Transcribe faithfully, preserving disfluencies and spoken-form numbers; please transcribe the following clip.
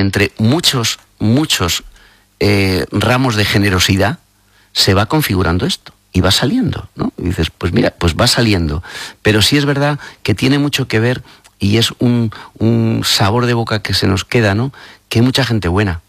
entre muchos, muchos eh, ramos de generosidad, se va configurando esto y va saliendo, ¿no? Y dices, pues mira, pues va saliendo. Pero sí es verdad que tiene mucho que ver y es un, un sabor de boca que se nos queda, ¿no? Que hay mucha gente buena.